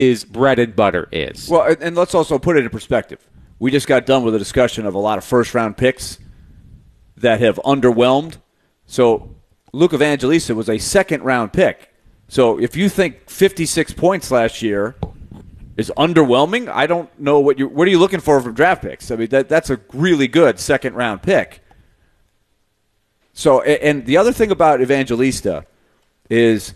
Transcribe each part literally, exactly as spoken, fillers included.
his bread and butter is. Well, and, and let's also put it in perspective. We just got done with a discussion of a lot of first-round picks that have underwhelmed. So Luke Evangelista was a second-round pick. So if you think fifty-six points last year is underwhelming, I don't know what you what are you looking for from draft picks? I mean, that that's a really good second-round pick. So, and the other thing about Evangelista is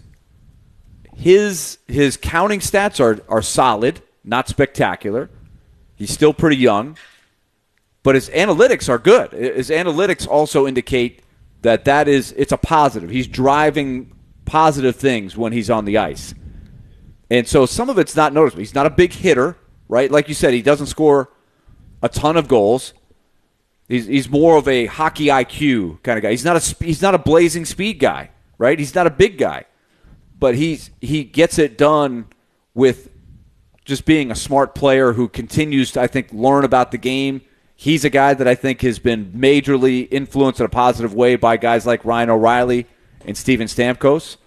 his his counting stats are are solid, not spectacular. He's still pretty young, but his analytics are good. His analytics also indicate that that is it's a positive. He's driving positive things when he's on the ice. And so some of it's not noticeable. He's not a big hitter, right? Like you said, he doesn't score a ton of goals. He's he's more of a hockey I Q kind of guy. He's not a he's not a blazing speed guy, right? He's not a big guy, but he's he gets it done with just being a smart player who continues to, I think, learn about the game. He's a guy that I think has been majorly influenced in a positive way by guys like Ryan O'Reilly and Steven Stamkos.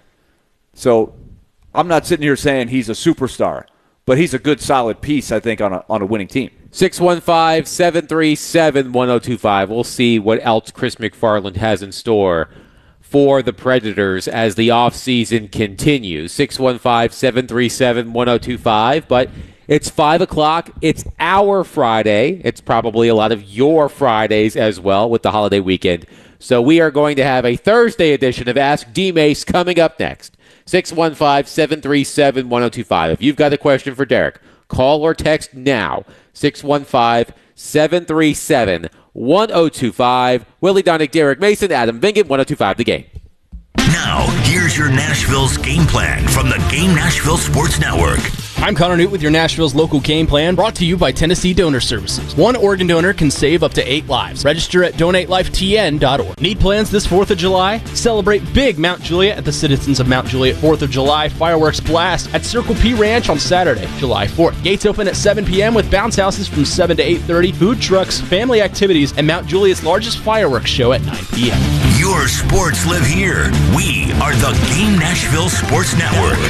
So I'm not sitting here saying he's a superstar, but he's a good, solid piece, I think, on a on a winning team. six one five, seven three seven, one oh two five. We'll see what else Chris McFarland has in store for the Predators as the offseason continues. six one five, seven three seven, one oh two five. But it's five o'clock. It's our Friday. It's probably a lot of your Fridays as well with the holiday weekend. So we are going to have a Thursday edition of Ask D-Mace coming up next. six one five, seven three seven, one oh two five. If you've got a question for Derek, call or text now. six one five, seven three seven, one oh two five. Willie Donick, Derek Mason, Adam Vingan, one oh two five The Game. Now, here's your Nashville's game plan from the Game Nashville Sports Network. I'm Connor Newt with your Nashville's local game plan, brought to you by Tennessee Donor Services. One organ donor can save up to eight lives. Register at donate life t n dot org. Need plans this fourth of July? Celebrate big Mount Juliet at the Citizens of Mount Juliet fourth of July Fireworks Blast at Circle P Ranch on Saturday, July fourth. Gates open at seven p.m. with bounce houses from seven to eight thirty, food trucks, family activities, and Mount Juliet's largest fireworks show at nine p.m. Your sports live here. We are the Game Nashville Sports Network.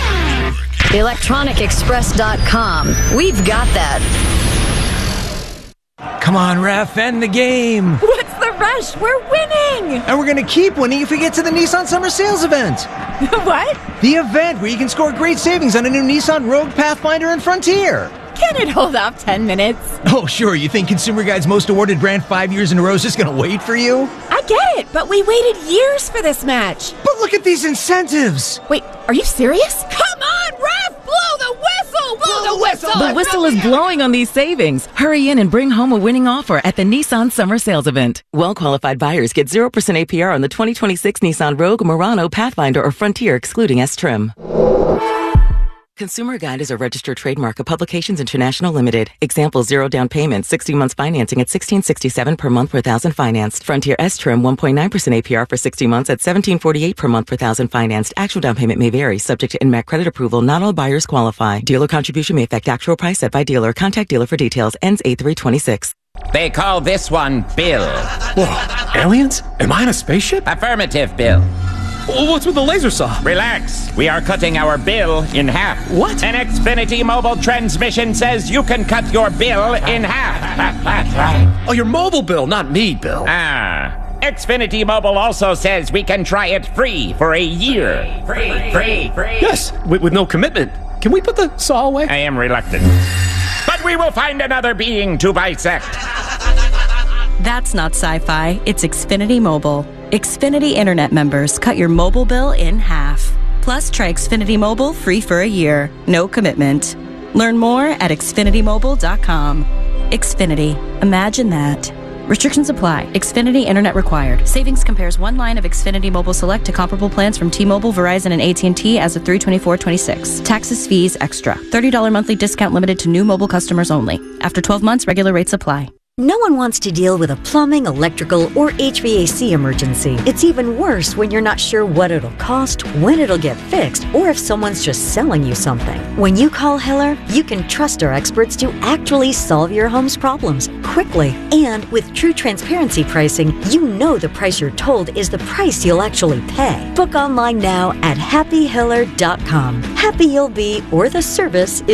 electronic express dot com. We've got that. Come on, ref, end the game. What's the rush? We're winning. And we're going to keep winning if we get to the Nissan Summer Sales event. What? The event where you can score great savings on a new Nissan Rogue, Pathfinder, and Frontier. Can it hold off ten minutes? Oh, sure. You think Consumer Guide's most awarded brand five years in a row is just going to wait for you? I get it, but we waited years for this match. But look at these incentives. Wait, are you serious? Come on, ref! Blow the whistle! Blow the whistle! The whistle is blowing on these savings. Hurry in and bring home a winning offer at the Nissan Summer Sales Event. Well-qualified buyers get zero percent A P R on the twenty twenty-six Nissan Rogue, Murano, Pathfinder, or Frontier, excluding S-Trim. Consumer Guide is a registered trademark of Publications International Limited. Example, zero down payment, sixty months financing at sixteen sixty-seven per month per thousand financed. Frontier S-Trim, one point nine percent A P R for sixty months at seventeen forty-eight per month per thousand financed. Actual down payment may vary, subject to N M A C credit approval. Not all buyers qualify. Dealer contribution may affect actual price set by dealer. Contact dealer for details. Ends eight three twenty-six. They call this one Bill. Whoa, aliens? Am I in a spaceship? Affirmative, Bill. Well, what's with the laser saw? Relax. We are cutting our bill in half. What? An Xfinity mobile transmission says you can cut your bill in half. Oh, your mobile bill, not me, Bill. Ah. Xfinity Mobile also says we can try it free for a year. Free, free, free. Yes, with, with no commitment. Can we put the saw away? I am reluctant. But we will find another being to bisect. That's not sci-fi. It's Xfinity Mobile. Xfinity Internet members cut your mobile bill in half. Plus, try Xfinity Mobile free for a year. No commitment. Learn more at xfinity mobile dot com. Xfinity. Imagine that. Restrictions apply. Xfinity Internet required. Savings compares one line of Xfinity Mobile Select to comparable plans from T-Mobile, Verizon, and A T and T as of three twenty-four twenty-six. Taxes, fees, extra. thirty dollars monthly discount limited to new mobile customers only. After twelve months, regular rates apply. No one wants to deal with a plumbing, electrical, or H V A C emergency. It's even worse when you're not sure what it'll cost, when it'll get fixed, or if someone's just selling you something. When you call Hiller, you can trust our experts to actually solve your home's problems quickly. And with true transparency pricing, you know the price you're told is the price you'll actually pay. Book online now at happy hiller dot com. Happy you'll be, or the service is